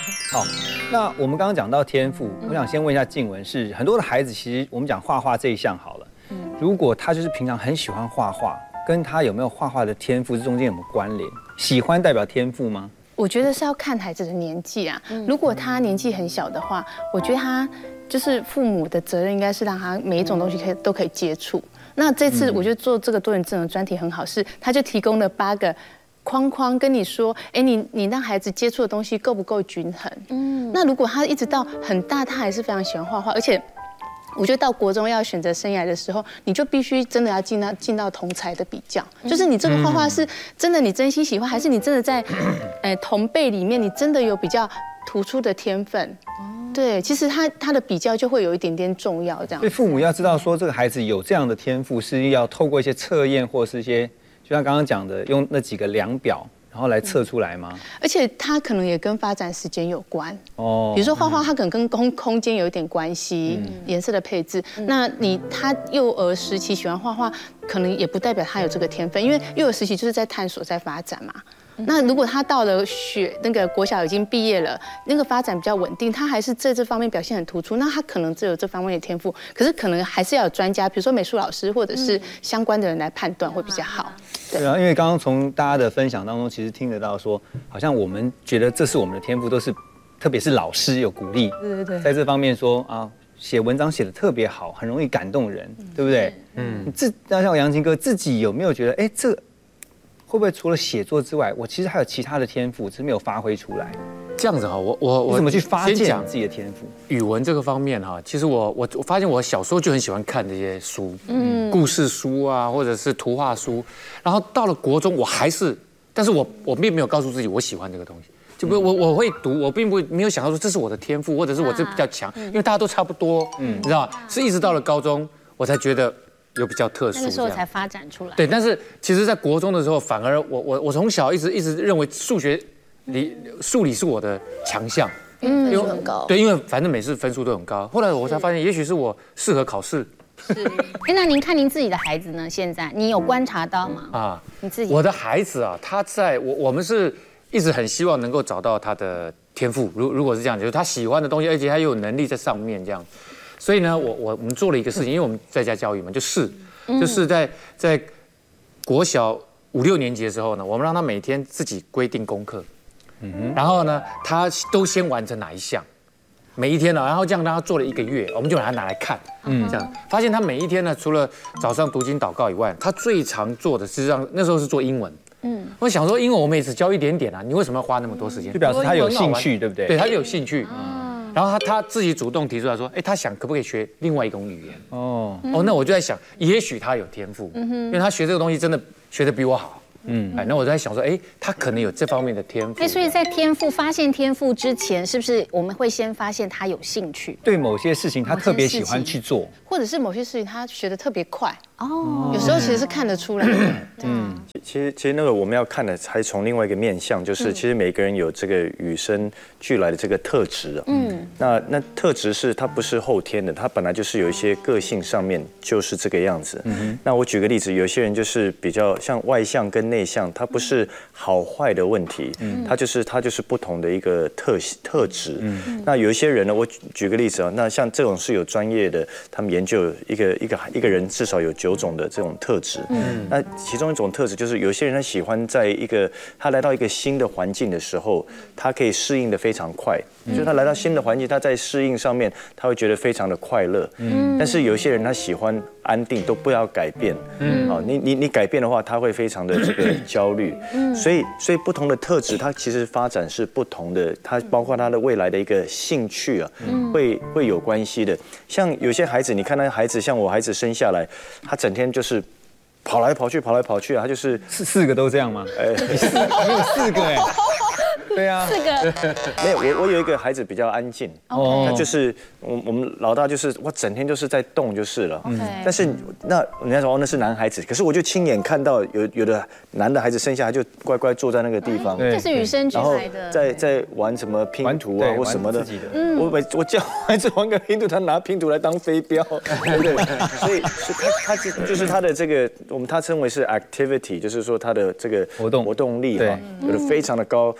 好，那我们刚刚讲到天赋，我想先问一下静雯，是很多的孩子，其实我们讲画画这一项好了，如果他就是平常很喜欢画画，跟他有没有画画的天赋，这中间有没有关联？喜欢代表天赋吗？ 我觉得是要看孩子的年纪啊。如果他年纪很小的话，我觉得他就是父母的责任应该是让他每一种东西都可以接触。那这次我觉得做这个多元智能专题很好，是他就提供了8个框框跟你说，哎，你让孩子接触的东西够不够均衡？那如果他一直到很大，他还是非常喜欢画画，而且我觉得到国中要选择生涯的时候，你就必须真的要进到同才的比较，就是你这个画画是真的你真心喜欢，还是你真的在同辈里面你真的有比较突出的天分？对，其实他的比较就会有一点点重要，这样。 所以父母要知道说这个孩子有这样的天赋，是要透过一些测验或是一些，就像刚刚讲的，用那几个量表，然后来测出来吗？ 而且他可能也跟发展时间有关哦。比如说画画，它可能跟空间有一点关系，颜色的配置。那他幼儿时期喜欢画画，可能也不代表他有这个天分，因为幼儿时期就是在探索、在发展嘛。那如果他到了那个国小已经毕业了，那个发展比较稳定，他还是在这方面表现很突出，那他可能只有这方面的天赋，可是可能还是要有专家，比如说美术老师或者是相关的人来判断会比较好。 对啊，因为刚刚从大家的分享当中，其实听得到说，好像我们觉得这是我们的天赋，都是特别是老师有鼓励，对，在这方面说啊，写文章写得特别好，很容易感动人，对不对？那像杨琴哥自己有没有觉得，哎，这会不会除了写作之外，我其实还有其他的天赋，只是没有发挥出来？ 这样子哈，我怎么去发现自己的天赋？ 语文这个方面哈，其实我发现我小时候就很喜欢看这些书，故事书啊，或者是图画书。然后到了国中，但是我并没有告诉自己我喜欢这个东西，就不我会读，我并没有想到说这是我的天赋，或者是我这比较强，因为大家都差不多，你知道吗？是一直到了高中，我才觉得有比较特殊， 那个时候才发展出来。 对，但是其实，在国中的时候，反而我从小一直认为数理是我的强项， 分数很高。 对，因为反正每次分数都很高。后来我才发现，也许是我适合考试。 是。那您看您自己的孩子呢？现在你有观察到吗？你自己。我的孩子啊，他我们是一直很希望能够找到他的天赋。如果是这样，就是他喜欢的东西，而且他又有能力在上面这样。所以呢，我们做了一个事情，因为我们在家教育嘛，就是在国小5、6年级的时候呢，我们让他每天自己规定功课，然后呢，他都先完成哪一项，每一天呢，然后这样让他做了1个月，我们就把他拿来看，这样发现他每一天呢，除了早上读经祷告以外，他最常做的实际上那时候是做英文。我想说英文我们也只教一点点啊，你为什么要花那么多时间？ 就表示他有兴趣，对不对？ 对，他有兴趣。然后他自己主动提出来说，哎，他想可不可以学另外一种语言？那我就在想，也许他有天赋，因为他学这个东西真的学得比我好。那我在想说，哎，他可能有这方面的天赋。 所以在发现天赋之前，是不是我们会先发现他有兴趣？ 对某些事情他特别喜欢去做， 或者是某些事情他学得特别快。有时候其实是看得出来的。 其实那个我们要看的还从另外一个面向，就是其实每个人有这个与生俱来的这个特质啊。那特质是它不是后天的，它本来就是有一些个性上面就是这个样子。那我举个例子，有些人就是比较像外向跟内向，它不是好坏的问题，它就是不同的一个特质。那有一些人呢，我举个例子啊，那像这种是有专业的，他们研究一个人至少有9种的这种特质。那其中一种特质就是有些人他喜欢他来到一个新的环境的时候，他可以适应的非常快。就是他来到新的环境，他在适应上面他会觉得非常的快乐。但是有一些人他喜欢安定，都不要改变。你改变的话，他会非常的这个焦虑。所以不同的特质，它其实发展是不同的，它包括他的未来的一个兴趣啊，会有关系的。像有些孩子，你看那孩子，像我孩子生下来，他整天就是跑来跑去啊，他就是 4个都这样吗？你有4个哎。对啊 ，4个没有，我有一个孩子比较安静，他就是我们老大就是我整天就是在动就是了。但是那人家说那是男孩子，可是我就亲眼看到有的男的孩子生下来就乖乖坐在那个地方， 这是与生俱来的， 然后在玩什么拼图啊或什么的。我叫孩子玩个拼图，他拿拼图来当飞镖，对不对？所以他就是他的这个他称为是 activity， 就是说他的这个活动力哈，有的非常的高，跟第一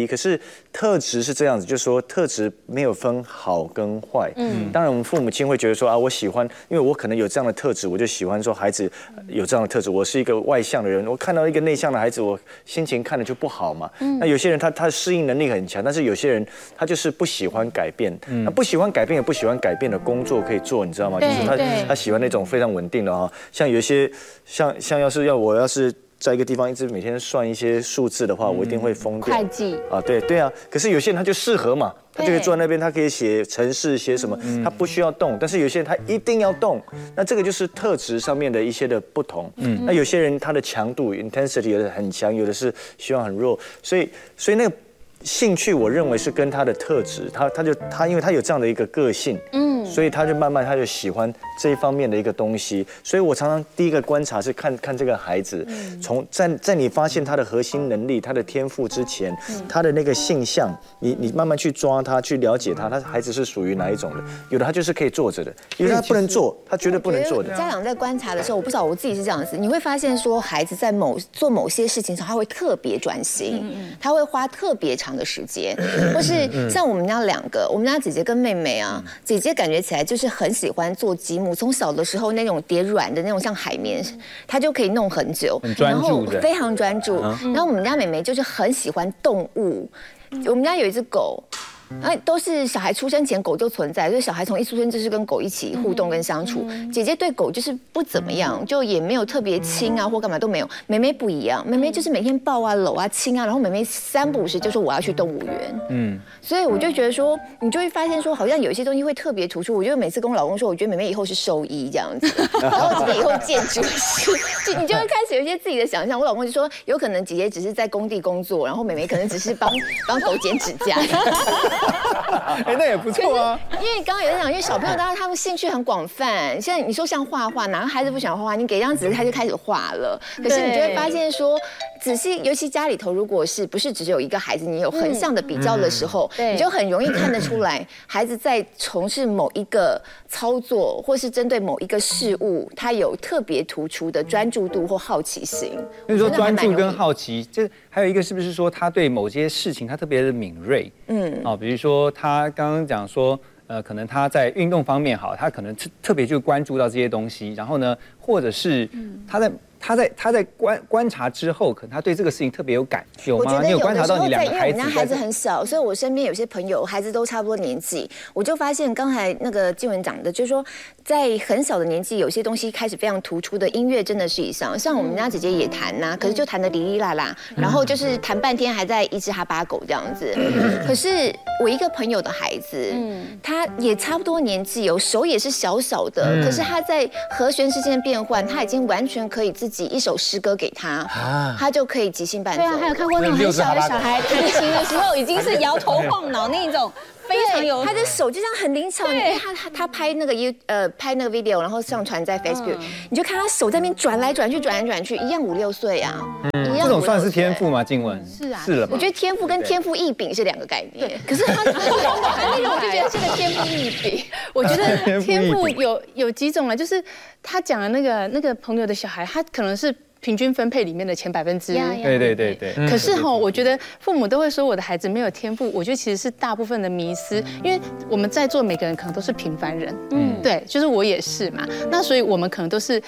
一。可是特质是这样子，就是说特质没有分好跟坏。当然我们父母亲会觉得说啊，我喜欢，因为我可能有这样的特质，我就喜欢说孩子有这样的特质。我是一个外向的人，我看到一个内向的孩子，我心情看了就不好嘛。那有些人他适应能力很强，但是有些人他就是不喜欢改变。那不喜欢改变也不喜欢改变的工作可以做，你知道吗？就是他喜欢那种非常稳定的啊，像有一些像我要是在一个地方一直每天算一些数字的话，我一定会疯掉。 会计啊，对啊。可是有些人他就适合嘛，他就可以坐在那边，他可以写程式，写什么，他不需要动。但是有些人他一定要动，那这个就是特质上面的一些的不同。那有些人他的强度 intensity 有的很强，有的是希望很弱，所以那个兴趣，我认为是跟他的特质，他因为他有这样的一个个性，所以他就慢慢他就喜欢这一方面的一个东西。所以我常常第一个观察是看这个孩子，从在你发现他的核心能力、他的天赋之前，他的那个性向，你慢慢去抓他，去了解他孩子是属于哪一种的。有的他就是可以坐着的，有的他不能坐，他绝对不能坐的。 家长在观察的时候，我不知道我自己是这样子，你会发现说孩子在做某些事情上，他会特别专心，他会花特别长的时间，或是像我们家两个，我们家姐姐跟妹妹啊，姐姐感觉起来就是很喜欢做积木，从小的时候那种叠软的那种像海绵，她就可以弄很久， 很专注的， 非常专注。然后我们家妹妹就是很喜欢动物，我们家有一只狗。都是小孩出生前狗就存在，所以小孩从一出生就是跟狗一起互动跟相处。姐姐对狗就是不怎么样，就也没有特别亲啊或干嘛都没有。妹妹不一样，妹妹就是每天抱啊搂啊亲啊，然后妹妹3不5时就说我要去动物园。所以我就觉得说，你就会发现说，好像有一些东西会特别突出。我就每次跟我老公说，我觉得妹妹以后是兽医这样子，然后姐姐以后建筑师，你就会开始有一些自己的想象。我老公就说，有可能姐姐只是在工地工作，然后妹妹可能只是帮狗剪指甲。 那也不错啊。 因为刚刚有在讲，因为小朋友当然他们兴趣很广泛。现在你说像画画，哪个孩子不喜欢画画？你给一张纸，他就开始画了。可是你就会发现说，仔细，尤其家里头如果不是只有一个孩子，你有横向的比较的时候，你就很容易看得出来，孩子在从事某一个操作，或是针对某一个事物，他有特别突出的专注度或好奇心。 你说专注跟好奇，这还有一个是不是说他对某些事情他特别的敏锐？比如说他刚刚讲说，可能他在运动方面好，他可能特别就关注到这些东西，然后呢，或者是他在观察之后，可能他对这个事情特别有感，有吗？你有观察到你两个孩子？ 因为我们家孩子很小，所以我身边有些朋友孩子都差不多年纪，我就发现刚才那个静文讲的，就是说在很小的年纪，有些东西开始非常突出的，音乐真的是一项。像我们家姐姐也弹呐，可是就弹得哩哩啦啦，然后就是弹半天还在一只哈巴狗这样子。可是我一个朋友的孩子，他也差不多年纪，手也是小小的，可是他在和弦之间的变换，他已经完全可以自己一首诗歌给他，他就可以即兴伴奏。 对啊，还有看过那种很小的小孩弹琴的时候，已经是摇头晃脑那种。非常有， 他的手就这样很灵巧。他拍那个video， 然后上传在 Facebook，你就看他手在那边转来转去，一样5、6岁啊。 这种算是天赋吗？静雯是啊， 是了吧？ 我觉得天赋跟天赋异禀是2个概念。可是他我就觉得这个天赋异禀， 我觉得天赋有几种了，就是他讲的那个朋友的小孩，他可能是平均分配里面的前%。 对。 可是我觉得父母都会说我的孩子没有天赋，我觉得其实是大部分的迷思，因为我们在座每个人可能都是平凡人，对，就是我也是嘛，那所以我们可能都是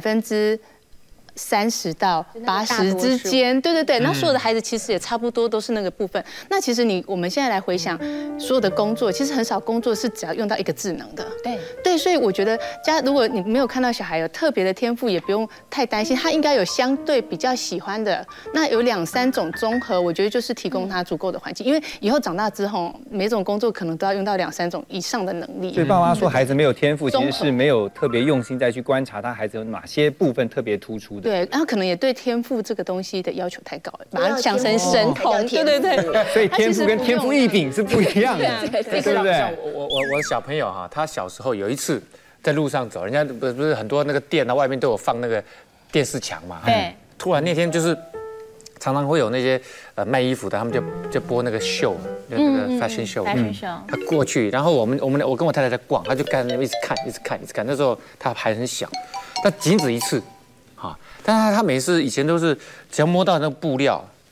30%到80%之间，对，那所有的孩子其实也差不多都是那个部分。那其实我们现在来回想，所有的工作其实很少工作是只要用到一个智能的，对，所以我觉得如果你没有看到小孩有特别的天赋，也不用太担心，他应该有相对比较喜欢的，那有2、3种综合，我觉得就是提供他足够的环境，因为以后长大之后，每种工作可能都要用到2、3种以上的能力。 所以爸妈说孩子没有天赋，其实是没有特别用心再去观察他孩子有哪些部分特别突出的。 对，然后可能也对天赋这个东东西的要求太高了，把它想成神童，对。 所以天赋跟天赋异禀是不一样的，对不对？ 我的小朋友哈，他小时候有一次在路上走，人家不是很多那个店啊，外面都有放那个电视墙嘛， 对。 突然那天就是常常会有那些卖衣服的，他们就播那个秀，就那个 fashion show，他过去，然后我跟我太太在逛，他就在那边一直看。那时候他还很小，但仅止一次，哈。但是他每次以前都是只要摸到那个布料，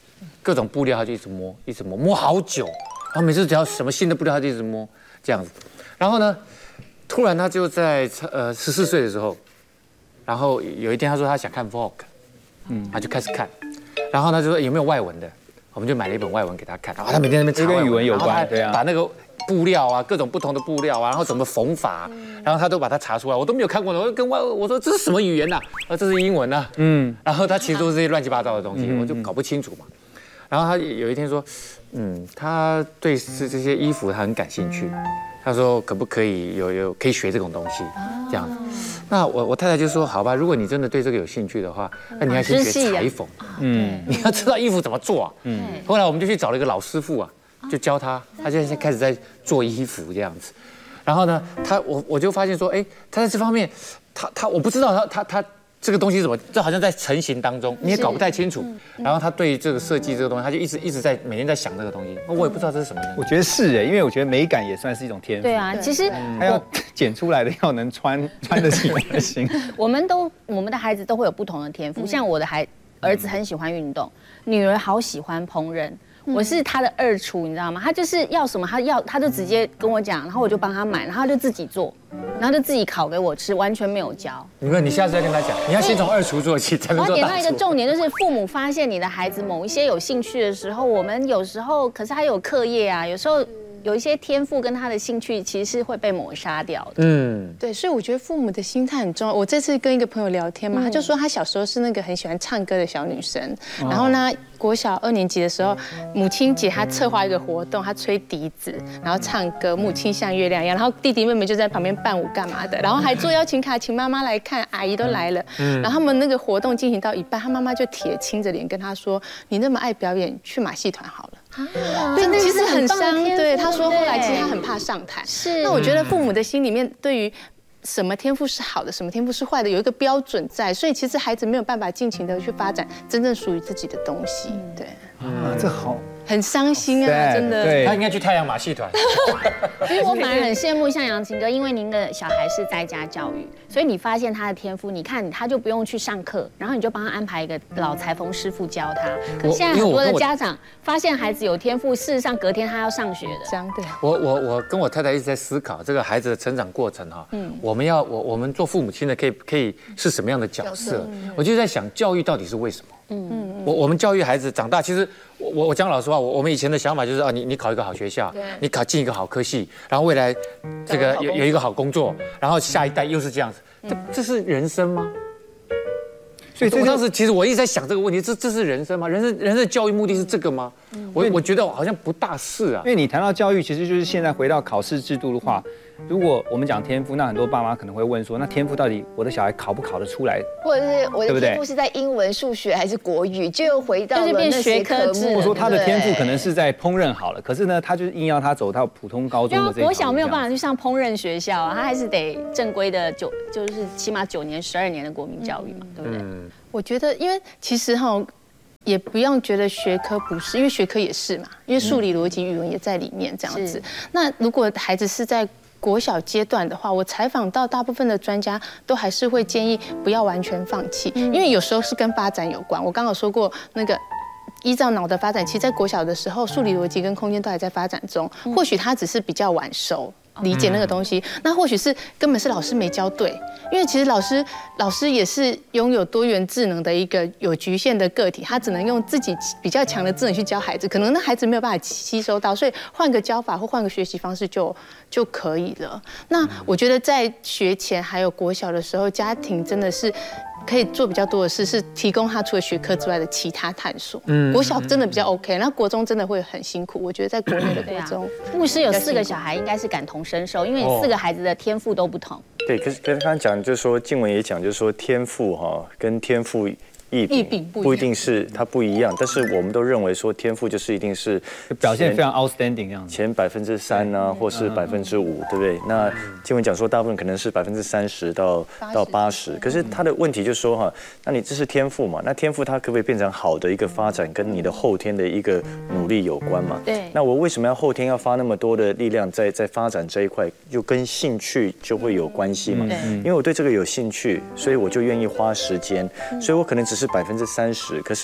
各种布料他就一直摸，一直摸，摸好久。然后每次只要什么新的布料他就一直摸这样子。然后呢，突然他就在14岁的时候，然后有一天他说他想看 Vogue， 他就开始看。然后他就说有没有外文的，我们就买了一本外文给他看。然后他每天在那边查跟语文有关，对啊， 把那个布料啊，各种不同的布料啊，然后怎么缝法，然后他都把它查出来，我都没有看过呢。我就跟我说这是什么语言呐？这是英文呐。然后他其实都是这些乱七八糟的东西，我就搞不清楚嘛。然后他有一天说，他对这些衣服他很感兴趣，他说可不可以可以学这种东西，这样。那我太太就说好吧，如果你真的对这个有兴趣的话，那你要先学裁缝，你要知道衣服怎么做啊。后来我们就去找了一个老师傅啊。就教他现在开始在做衣服这样子，然后呢，我就发现说，哎，他在这方面，我不知道他这个东西怎么，这好像在成型当中，你也搞不太清楚。然后他对这个设计这个东西，他就一直在每天在想这个东西，我也不知道这是什么样。 我觉得是因为我觉得美感也算是一种天赋。 对啊，其实他要剪出来的要能穿得起才行。 我们的孩子都会有不同的天赋，像我的儿子很喜欢运动，女儿好喜欢烹饪。我是他的二厨，你知道吗？他就是要什么，他就直接跟我讲，然后我就帮他买，然后他就自己做，然后就自己烤给我吃，完全没有教。 你下次再跟他讲，你要先从二厨做起，才能做大厨。 我要点到一个重点，就是父母发现你的孩子某一些有兴趣的时候，我们有时候可是他有课业啊，有时候有一些天赋跟他的兴趣其实是会被抹杀掉的。 对，所以我觉得父母的心态很重要。我这次跟一个朋友聊天嘛，他就说他小时候是那个很喜欢唱歌的小女生，然后呢，国小2年级的时候，母亲节他策划一个活动，他吹笛子，然后唱歌，母亲像月亮一样，然后弟弟妹妹就在旁边伴舞干嘛的，然后还做邀请卡，请妈妈来看，阿姨都来了。然后他们那个活动进行到一半，他妈妈就铁青着脸跟他说：“你那么爱表演，去马戏团好了。”对，其实很伤。对，他说后来其实他很怕上台。是。那我觉得父母的心里面对于什么天赋是好的，什么天赋是坏的，有一个标准在，所以其实孩子没有办法尽情的去发展真正属于自己的东西。对。 这好。 很伤心啊，真的。 他应该去太阳马戏团。 其实我反而很羡慕像杨晴哥，因为您的小孩是在家教育，所以你发现他的天赋，你看他就不用去上课，然后你就帮他安排一个老裁缝师傅教他。可现在很多的家长发现孩子有天赋，事实上隔天他要上学的。 这样对。 我跟我太太一直在思考这个孩子的成长过程哈。我们做父母亲的可以是什么样的角色？我就在想，教育到底是为什么？我们教育孩子长大，其实我讲老实话，我们以前的想法就是你考一个好学校，你进一个好科系，然后未来这个有一个好工作，然后下一代又是这样子，这是人生吗？所以当时其实我一直在想这个问题，这是人生吗？人生的教育目的是这个吗？我觉得好像不大是啊。 因为你谈到教育，其实就是现在回到考试制度的话，如果我们讲天赋，那很多爸妈可能会问说，那天赋到底我的小孩考不考得出来？ 或者是我的天赋是在英文、数学还是国语？就又回到了那些科目。 或者说他的天赋可能是在烹饪好了，可是呢，他就是硬要他走到普通高中的这一。 国小没有办法去上烹饪学校啊，他还是得正规的就是起码9年、12年的国民教育嘛，对不对？ 我觉得，因为其实也不用觉得学科不是，因为学科也是嘛，因为数理、逻辑、语文也在里面这样子。那如果孩子是在国小阶段的话，我采访到大部分的专家都还是会建议不要完全放弃，因为有时候是跟发展有关。我刚好说过那个。依照脑的发展，其实在国小的时候，数理逻辑跟空间都还在发展中。或许他只是比较晚熟理解那个东西，那或许是根本是老师没教对。因为其实老师也是拥有多元智能的一个有局限的个体，他只能用自己比较强的智能去教孩子，可能那孩子没有办法吸收到，所以换个教法或换个学习方式就可以了。那我觉得在学前还有国小的时候，家庭真的是。可以做比较多的事，是提供他除了学科之外的其他探索。国小真的比较 OK， 然后国中真的会很辛苦。我觉得在国内的国中， 牧师有4个小孩，应该是感同身受，因为4个孩子的天赋都不同。 对，可是刚刚讲就是说，静文也讲就是说，天赋跟天赋异禀不一定是它不一样，但是我们都认为说天赋就是一定是表现非常 outstanding 这样子， 前3%啊，或是5%，对不对？那经文讲说大部分可能是30%到80%，可是他的问题就是说那你这是天赋嘛？那天赋它可不可以变成好的一个发展，跟你的后天的一个努力有关嘛？ 对。 那我为什么要后天要花那么多的力量在发展这一块？又跟兴趣就会有关系嘛？因为我对这个有兴趣，所以我就愿意花时间，所以我可能只是30%，可是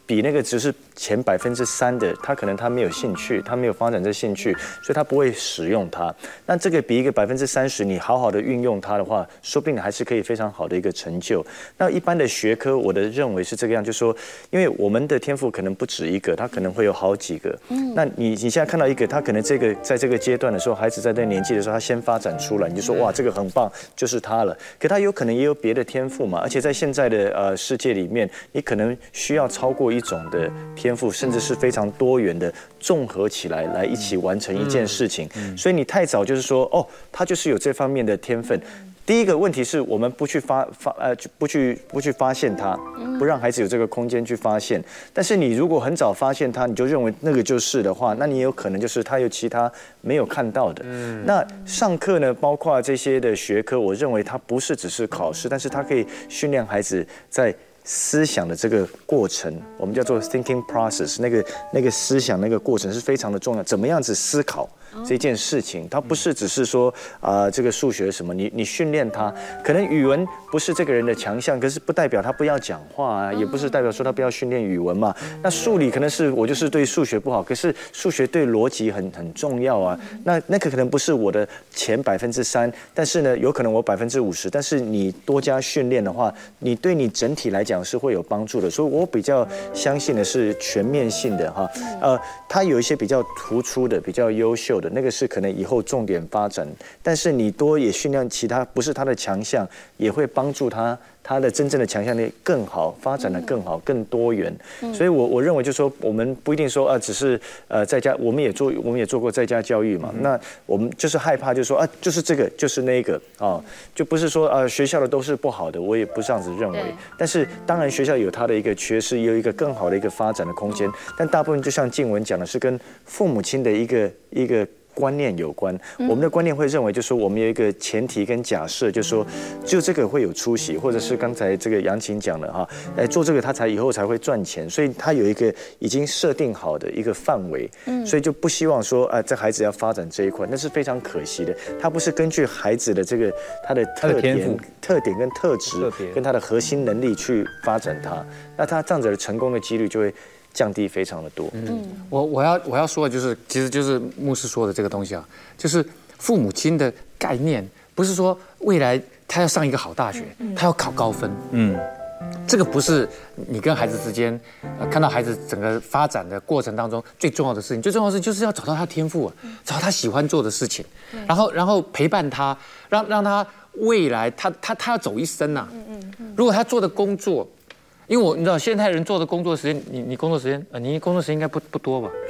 比那个只是前3%的，他没有兴趣，他没有发展这兴趣，所以他不会使用它。那这个比一个30%，你好好的运用它的话，说不定还是可以非常好的一个成就。那一般的学科，我的认为是这个样，就是说，因为我们的天赋可能不止一个，他可能会有好几个。那你现在看到一个，他可能在这个阶段的时候，孩子在这个年纪的时候，他先发展出来，你就说哇，这个很棒，就是他了。可他有可能也有别的天赋嘛，而且在现在的世界里面，你可能需要超过一种的天赋，甚至是非常多元的综合起来一起完成一件事情。所以你太早就是说哦，他就是有这方面的天分。第一个问题是我们不去发现它，不让孩子有这个空间去发现。但是你如果很早发现它，你就认为那个就是的话，那你有可能就是他有其他没有看到的。那上课呢，包括这些的学科，我认为它不是只是考试，但是它可以训练孩子在思想的这个过程，我们叫做 thinking process， 那个思想那个过程是非常的重要。怎么样子思考这件事情，它不是只是说这个数学什么，你训练他，可能语文不是这个人的强项，可是不代表他不要讲话啊，也不是代表说他不要训练语文嘛。那数理可能是我就是对数学不好，可是数学对逻辑很重要啊。那个可能不是我的前3%，但是呢，有可能我50%，但是你多加训练的话，你对你整体来讲是会有帮助的。所以我比较相信的是全面性的哈，他有一些比较突出的、比较优秀的，那个是可能以后重点发展。但是你多也训练其他不是他的强项，也会帮助他的真正的强项力更好，发展的更好、更多元。所以我认为就是说，我们不一定说只是在家，我们也做过在家教育嘛。那我们就是害怕，就是说就是这个就是那个就不是说学校的都是不好的，我也不这样子认为。但是当然学校有它的一个缺失，也有一个更好的一个发展的空间。但大部分就像静文讲的，是跟父母亲的一个观念有关。我们的观念会认为，就是说我们有一个前提跟假设，就是说就这个会有出息，或者是刚才这个杨琴讲的做这个他以后才会赚钱，所以他有一个已经设定好的一个范围，所以就不希望说这孩子要发展这一块，那是非常可惜的。他不是根据孩子的这个他的特点跟特质跟他的核心能力去发展他，那他这样子的成功的几率就会降低非常的多。 我要说的就是，其实就是牧师说的这个东西啊，就是父母亲的概念，不是说未来他要上一个好大学，他要考高分。这个不是你跟孩子之间看到孩子整个发展的过程当中最重要的事情。最重要的事就是要找到他天赋，找到他喜欢做的事情，然后陪伴他，让他未来他要走一生呐。如果他做的工作，因为你知道现代人做的工作时间，你工作时间你工作时间应该不多吧？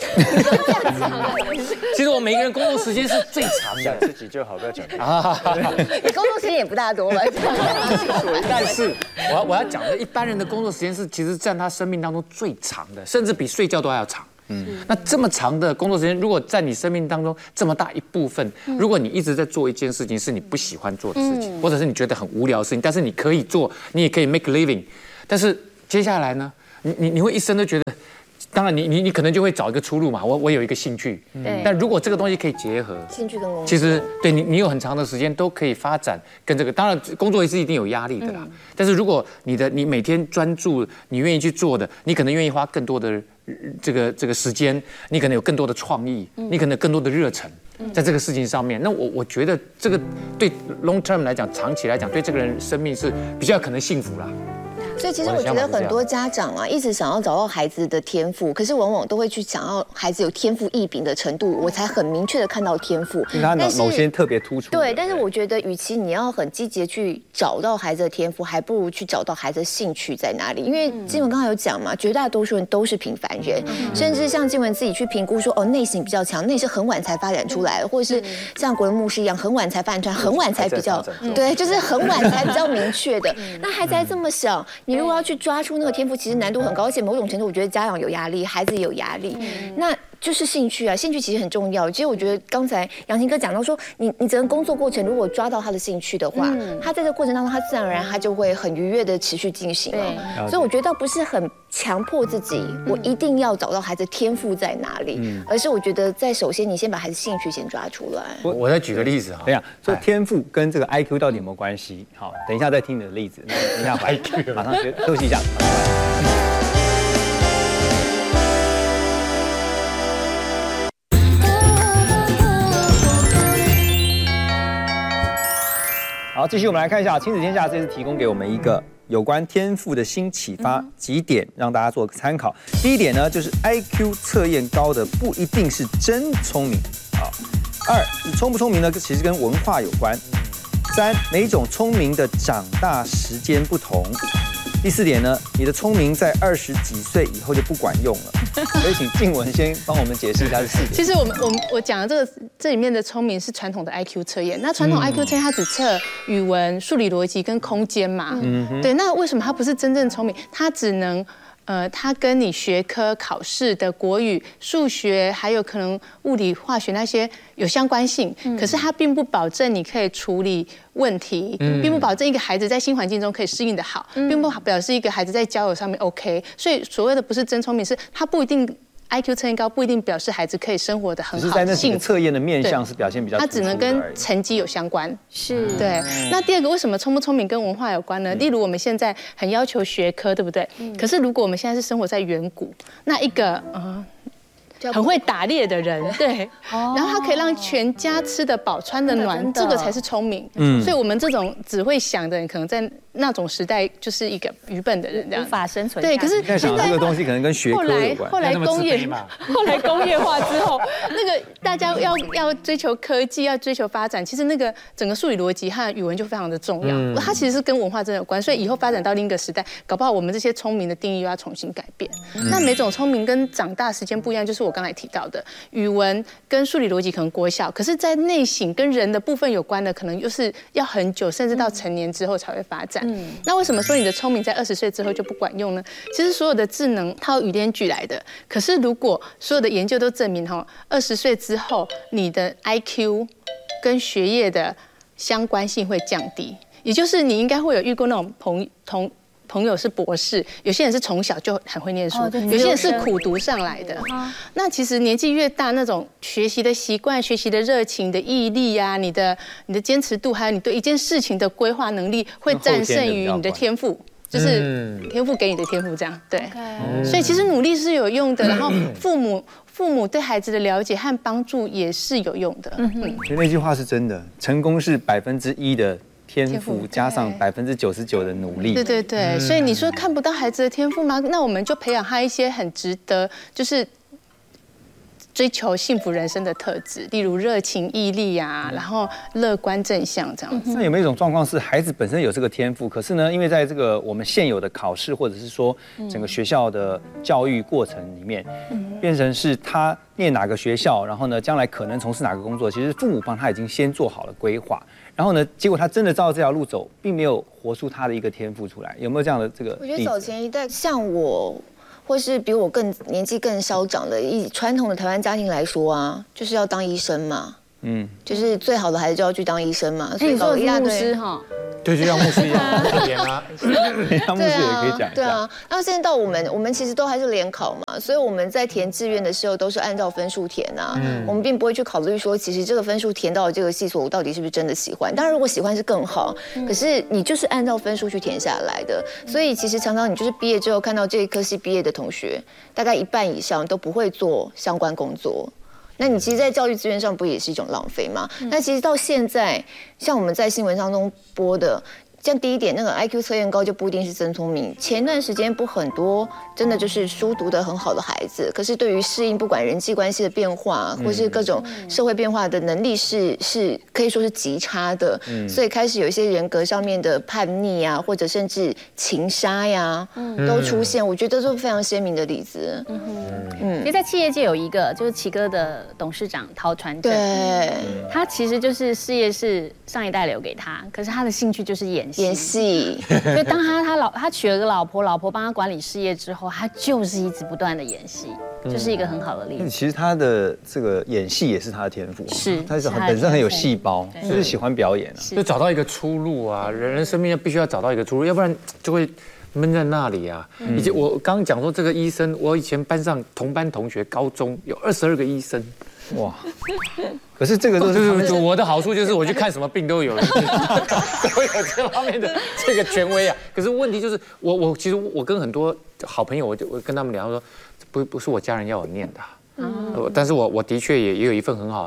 其实我每个人工作时间是最长的， 讲自己就好，不要讲。 你工作时间也不大多吧？ 但是我要讲的，一般人的工作时间是其实占他生命当中最长的，甚至比睡觉都还要长。那这么长的工作时间，如果在你生命当中这么大一部分，如果你一直在做一件事情是你不喜欢做的事情，或者是你觉得很无聊的事情，但是你可以做，你也可以 make living， 但是接下来呢，你会一生都觉得，当然你可能就会找一个出路嘛。我有一个兴趣，但如果这个东西可以结合兴趣跟工作， 其实对你有很长的时间都可以发展跟这个。当然工作也是一定有压力的啦，但是如果你每天专注，你愿意去做的，你可能愿意花更多的这个时间，你可能有更多的创意，你可能有更多的热忱在这个事情上面。那我觉得这个对 long term 来讲，长期来讲，对这个人生命是比较可能幸福啦。 所以其实我觉得很多家长一直想要找到孩子的天赋，可是往往都会去想要孩子有天赋异禀的程度，我才很明确的看到天赋。 他某些特别突出。 对，但是我觉得，与其你要很积极的去找到孩子的天赋，还不如去找到孩子的兴趣在哪里。因为静文刚才有讲嘛，绝大多数人都是平凡人，甚至像静文自己去评估说，内省比较强，那是很晚才发展出来的，或者是像国文牧师一样，很晚才发展出来，很晚才比较对，就是很晚才比较明确的。那孩子还这么小。你如果要去抓出那个天赋，其实难度很高，而且某种程度，我觉得家长有压力，孩子也有压力。那就是兴趣啊，兴趣其实很重要。其实我觉得刚才杨琴哥讲到说，你整个工作过程如果抓到他的兴趣的话，他在这个过程当中，他自然而然他就会很愉悦的持续进行了。所以我觉得倒不是很强迫自己，我一定要找到孩子天赋在哪里，而是我觉得首先你先把孩子兴趣先抓出来。 我再举个例子哈， 等一下，这天赋跟这个 IQ 到底有没有关系？好，等一下再听你的例子。等一下，马上休息一下。 好，继续我们来看一下亲子天下这次提供给我们一个有关天赋的新启发几点，让大家做个参考。第一点呢，就是 IQ 测验高的不一定是真聪明。好，二，聪不聪明呢，其实跟文化有关。三，每种聪明的长大时间不同。第四点呢，你的聪明在20几岁以后就不管用了。所以请静雯先帮我们解释一下这4点。 其实我讲的这里面的聪明是传统的 IQ 测验。那传统 IQ 测验它只测语文、数理逻辑跟空间嘛。对，那为什么它不是真正聪明？它只能它跟你学科考试的国语、数学，还有可能物理、化学那些有相关性。可是它并不保证你可以处理问题，并不保证一个孩子在新环境中可以适应得好，并不表示一个孩子在交友上面 OK。所以所谓的不是真聪明，是他不一定 IQ 测验高，不一定表示孩子可以生活得很好。 只是在那几个测验的面向是表现比较突出的而已， 它只能跟成绩有相关。 是， 对。那第二个，为什么聪不聪明跟文化有关呢？例如我们现在很要求学科，对不对？可是如果我们现在是生活在远古，那一个很会打猎的人，对，然后他可以让全家吃得饱、穿得暖，这个才是聪明。所以我们这种只会想的人，可能在那种时代就是一个愚笨的人，这样无法生存。 对，可是在想这个东西可能跟学科有关。 后来工业化之后，那个大家要追求科技，要追求发展，其实那个整个数理逻辑和语文就非常的重要。它其实是跟文化真的有关，所以以后发展到另一个时代，搞不好我们这些聪明的定义又要重新改变。那每种聪明跟长大时间不一样，就是我刚才提到的，语文跟数理逻辑可能国小，可是在内省跟人的部分有关的，可能又是要很久，甚至到成年之后才会发展。那为什么说你的聪明在20岁之后就不管用呢？其实所有的智能它有语言举来的，可是如果所有的研究都证明20岁之后你的 IQ 跟学业的相关性会降低，也就是你应该会有遇过那种朋友是博士，有些人是从小就很会念书，有些人是苦读上来的。那其实年纪越大，那种学习的习惯、学习的热情的毅力啊，你的坚持度，还有你对一件事情的规划能力，会战胜于你的天赋。就是天赋给你的天赋，这样对。所以其实努力是有用的，然后父母对孩子的了解和帮助也是有用的。 所以那句话是真的，成功是1%的天赋加上99%的努力。 对，所以你说看不到孩子的天赋吗？那我们就培养他一些很值得，就是追求幸福人生的特质，例如热情、毅力啊，然后乐观正向这样子。 那有没有一种状况是孩子本身有这个天赋，可是呢，因为在这个我们现有的考试或者是说整个学校的教育过程里面，变成是他念哪个学校，然后呢，将来可能从事哪个工作，其实父母帮他已经先做好了规划。然后呢，结果他真的照这条路走，并没有活出他的一个天赋出来，有没有这样的这个例子？ 我觉得早前一代像我，或是比我年纪更稍长的，以传统的台湾家庭来说啊，就是要当医生嘛。就是最好的孩子就要去当医生嘛。所以搞一大堆哈。 对，就像牧师一样，演啊， 像牧师也可以讲一下。 对啊，那现在到我们其实都还是联考嘛，所以我们在填志愿的时候都是按照分数填啊。我们并不会去考虑说，其实这个分数填到这个系所，我到底是不是真的喜欢？当然，如果喜欢是更好，可是你就是按照分数去填下来的。所以其实常常你就是毕业之后看到这一科系毕业的同学，大概1半以上都不会做相关工作。那你其实，在教育资源上不也是一种浪费吗？那其实到现在，像我们在新闻当中播的，像第一点，那个 IQ 测验高就不一定是真聪明。前段时间不很多真的就是书读得很好的孩子，可是对于适应不管人际关系的变化，或是各种社会变化的能力是可以说是极差的。所以开始有一些人格上面的叛逆啊，或者甚至情杀呀，都出现。我觉得都是非常鲜明的例子。 其实，在企业界有一个就是奇哥的董事长陶传正， 对， 他其实就是事业是上一代留给他，可是他的兴趣就是演戏。所以当他娶了个老婆，老婆帮他管理事业之后，他就是一直不断的演戏，就是一个很好的例子。 其实他的这个演戏也是他的天赋， 是他本身很有细胞，就是喜欢表演啊， 就找到一个出路啊，人生命必须要找到一个出路，要不然就会闷在那里啊！以及我刚刚讲说这个医生，我以前班上同班同学，高中有22个医生，哇！ 可是这个都是我的好处，就是我去看什么病都有人，都有这方面的这个权威啊。可是问题就是，其实我跟很多好朋友，我跟他们聊说，不是我家人要我念的，但是我的确也有一份很好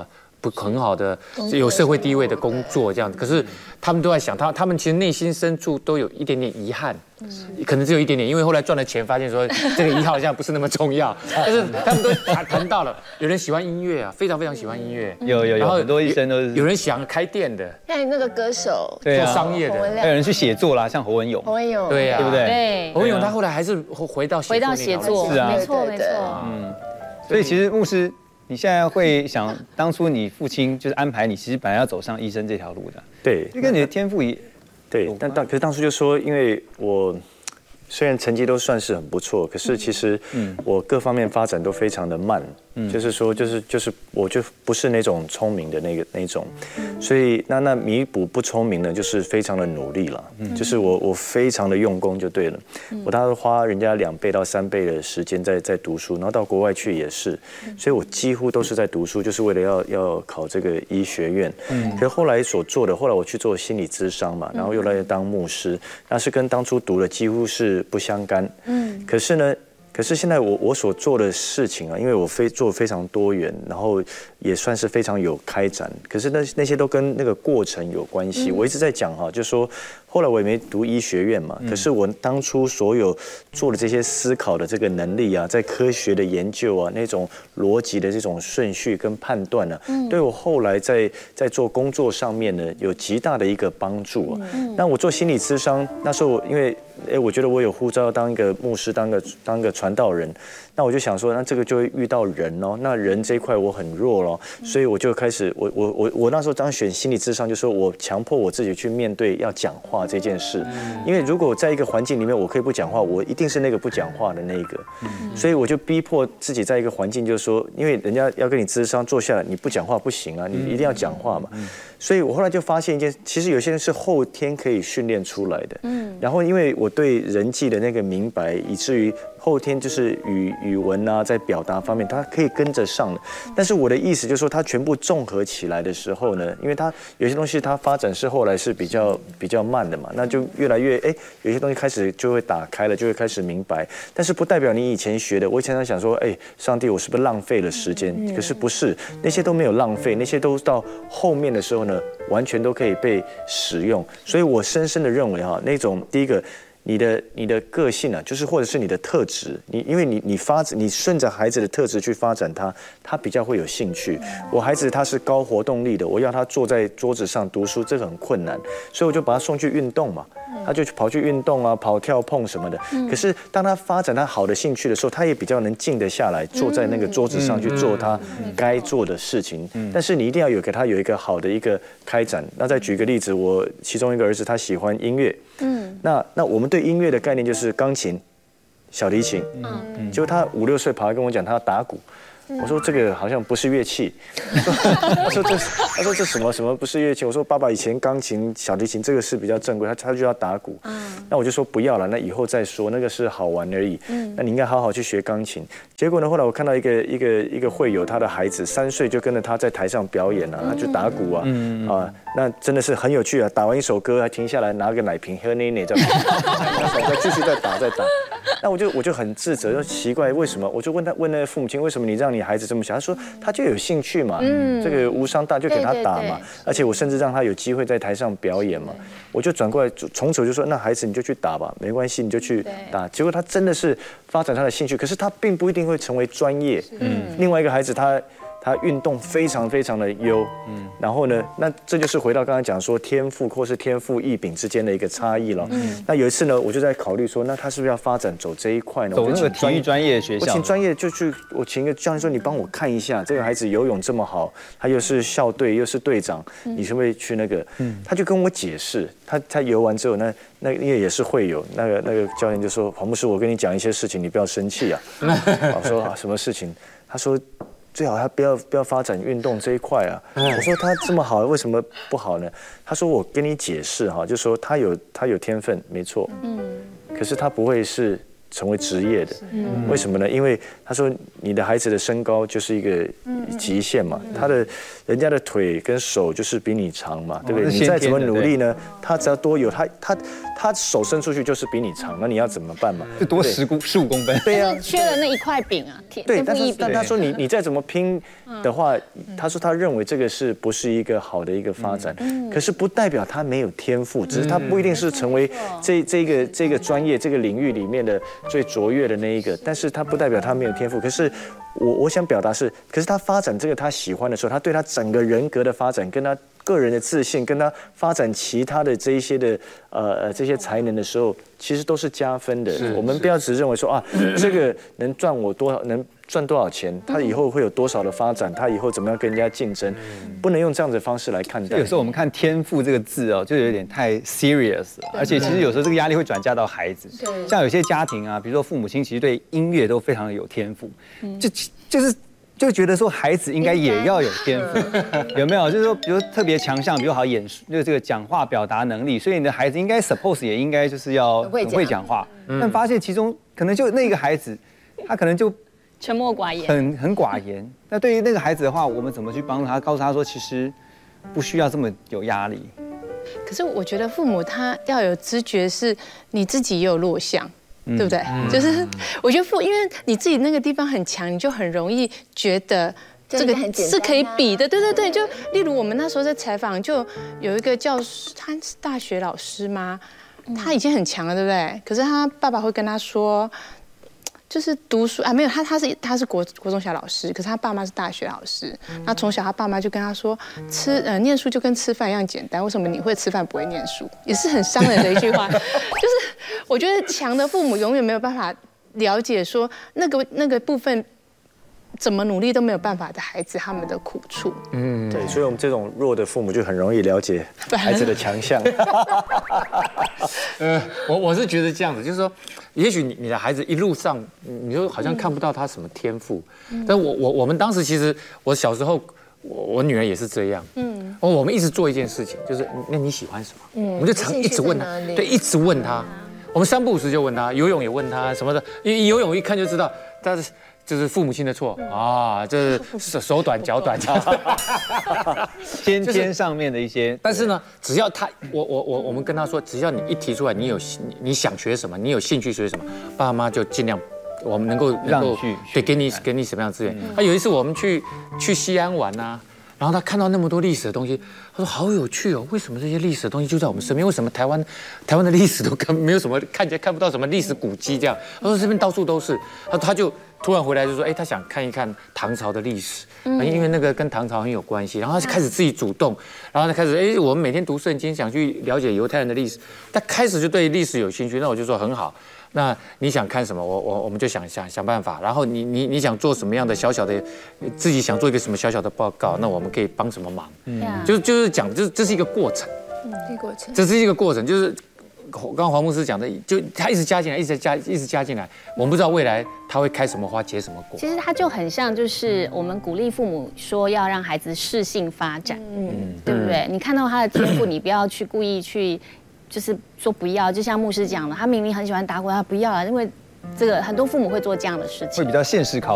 很好的有社会地位的工作这样子，可是他们都在想，他们其实内心深处都有一点点遗憾，可能只有一点点，因为后来赚了钱，发现说这个遗憾好像不是那么重要，但是他们都谈到了，有人喜欢音乐啊，非常非常喜欢音乐， 有很多医生都是， 有人想开店的， 像那个歌手做商业的， 还有人去写作啦，像侯文咏， 对呀， 对不对？ 对， 侯文咏他后来还是回到写作， 是啊， 没错， 所以其实牧师，你现在会想，当初你父亲就是安排你，其实本来要走上医生这条路的， 对， 这跟你的天赋也对，可是当初就说，因为我虽然成绩都算是很不错，可是其实我各方面发展都非常的慢，就是说就是我就不是那种聪明的那种，所以那弥补不聪明呢，就是非常的努力了，就是我非常的用功就对了，我大概花人家2倍到3倍的时间在读书，然后到国外去也是，所以我几乎都是在读书，就是为了要考这个医学院，可是后来所做的，后来我去做心理咨商嘛，然后又来当牧师，那是跟当初读的几乎是不相干，可是现在我所做的事情啊，因为我做非常多元，然后也算是非常有开展，可是那些都跟那个过程有关系。我一直在讲哈，就说后来我也没读医学院嘛，可是我当初所有做的这些思考的这个能力啊，在科学的研究啊，那种逻辑的这种顺序跟判断呢，对我后来在做工作上面呢，有极大的一个帮助啊。那我做心理咨商，那时候因为我觉得我有呼召当一个牧师，当个传道人，那我就想说，那这个就会遇到人哦，那人这一块我很弱咯，所以我就开始我那时候当选心理咨商，就说我强迫我自己去面对要讲话这件事，因为如果在一个环境里面我可以不讲话，我一定是那个不讲话的那一个，所以我就逼迫自己在一个环境，就是说，因为人家要跟你咨商坐下来，你不讲话不行啊，你一定要讲话嘛。所以我后来就发现一件，其实有些人是后天可以训练出来的。然后因为我对人际的那个明白，以至于后天就是语文啊，在表达方面，他可以跟着上的。但是我的意思就是说，它全部综合起来的时候呢，因为它有些东西它发展是后来是比较慢的嘛，那就越来越有些东西开始就会打开了，就会开始明白。但是不代表你以前学的，我以前在想说，上帝，我是不是浪费了时间？可是不是，那些都没有浪费，那些都到后面的时候呢，完全都可以被使用。所以我深深的认为哈，那种第一个。你的个性啊，就是或者是你的特质，因为你顺着孩子的特质去发展他比较会有兴趣。我孩子他是高活动力的，我要他坐在桌子上读书，这个很困难，所以我就把他送去运动嘛，他就跑去运动啊，跑跳碰什么的。可是当他发展他好的兴趣的时候，他也比较能静得下来，坐在那个桌子上去做他该做的事情。但是你一定要给他有一个好的一个开展。那再举个例子，我其中一个儿子他喜欢音乐，那我们对音乐的概念就是钢琴、小提琴，结果他5、6岁跑来跟我讲他要打鼓。我说这个好像不是乐器，他说这什么不是乐器？我说爸爸以前钢琴、小提琴这个是比较正规，他就要打鼓。那我就说不要了，那以后再说，那个是好玩而已。那你应该好好去学钢琴。结果呢，后来我看到一个会友，他的孩子3岁就跟着他在台上表演啊，他就打鼓啊，那真的是很有趣啊！打完一首歌还停下来拿个奶瓶喝奶奶，再继续再打。那我就很自责，就奇怪为什么？我就问那个父母亲，为什么你让你孩子这么想？他说他就有兴趣嘛，这个无伤大就给他打嘛，而且我甚至让他有机会在台上表演嘛。我就转过来，从此就说那孩子你就去打吧，没关系，你就去打。结果他真的是发展他的兴趣，可是他并不一定会成为专业。另外一个孩子他运动非常非常的优，然后呢，那这就是回到刚才讲说天赋或是天赋异禀之间的一个差异了。那有一次呢，我就在考虑说，那他是不是要发展走这一块呢？ 走那个体育专业学校， 我请专业就去，我请一个教练说，你帮我看一下这个孩子游泳这么好，他又是校队又是队长，你是不是去那个？他就跟我解释，他游完之后，那因为也是会友，那个教练就说，黄牧师，我跟你讲一些事情，你不要生气啊。我说什么事情？他说。最好他不要发展运动这一块啊！我说他这么好，为什么不好呢？他说我跟你解释哈，就说他有天分，没错，可是他不会是成为职业的。为什么呢？因为他说你的孩子的身高就是一个极限嘛，人家的腿跟手就是比你长嘛，对不对？你再怎么努力呢，他只要多有他手伸出去就是比你长，那你要怎么办嘛？ 就多15公分。 对呀，缺了那一块饼啊， 对，但他说你再怎么拼的话，他说他认为这个不是一个好的一个发展，可是不代表他没有天赋，只是他不一定是成为这个专业这个领域里面的最卓越的那一个，但是他不代表他没有天赋。可是我想表达是，可是他发展这个他喜欢的时候，他对他整个人格的发展，跟他个人的自信，跟他发展其他的这一些的这些才能的时候，其实都是加分的。我们不要只认为说这个能赚我多少，能赚多少钱，他以后会有多少的发展，他以后怎么样跟人家竞争，不能用这样的方式来看待。 有时候我们看天赋这个字就有点太 serious 了，而且其实有时候这个压力会转嫁到孩子。像有些家庭比如说父母亲其实对音乐都非常的有天赋，就觉得说孩子应该也要有天赋，有没有？就是说，比如特别强项，比如好演，就是这个讲话表达能力，所以你的孩子应该 suppose 也应该就是要很会讲话。但发现其中可能就那个孩子，他可能就沉默寡言， 很寡言。那对于那个孩子的话，我们怎么去帮助他？告诉他说，其实不需要这么有压力。 可是我觉得父母他要有知觉，是你自己也有弱项。对不对？就是我觉得因为你自己那个地方很强，你就很容易觉得这个是可以比的。对，就例如我们那时候在采访，就有一个教师，他是大学老师吗？他已经很强了，对不对？可是他爸爸会跟他说，就是读书没有他是国中小老师，可是他爸妈是大学老师。那从小他爸妈就跟他说，念书就跟吃饭一样简单，为什么你会吃饭不会念书？也是很伤人的一句话。就是我觉得强的父母永远没有办法了解说那个部分怎么努力都没有办法的孩子他们的苦处。 对，所以我们这种弱的父母就很容易了解孩子的强项。 我是觉得这样子，就是说，也许你的孩子一路上，你就好像看不到他什么天赋，但我们当时其实我小时候。我女儿也是这样，我们一直做一件事情，就是那你喜欢什么？我们就常一直问她，对，一直问她。我们3不5时就问她，游泳也问她什么的，因为游泳一看就知道，但是就是父母亲的错就是手短脚短， 肩上面的一些。 但是呢，只要他我们跟他说，只要你一提出来，你想学什么，你有兴趣学什么，爸妈就尽量。我们能够对给你什么样的资源？有一次我们去西安玩然后他看到那么多历史的东西，他说好有趣哦，为什么这些历史的东西就在我们身边？为什么台湾的历史都没有什么看不到什么历史古迹这样？他说这边到处都是，他就突然回来就说，他想看一看唐朝的历史，因为那个跟唐朝很有关系。然后他就开始自己主动，然后他开始我们每天读圣经，想去了解犹太人的历史。他开始就对历史有兴趣，那我就说很好。那你想看什么？我们就想办法。然后你想做什么样的小小的，自己想做一个什么小小的报告，那我们可以帮什么忙？就是讲，这是一个过程。这是一个过程，就是刚刚黄牧师讲的，就他一直加进来，一直加进来。我们不知道未来他会开什么花，结什么果。 其实他就很像，就是我们鼓励父母说要让孩子适性发展，对不对？你看到他的天赋，你不要去故意去。就是说不要，就像牧师讲的，他明明很喜欢打鼓，他不要了，因为这个很多父母会做这样的事情， 会比较现实考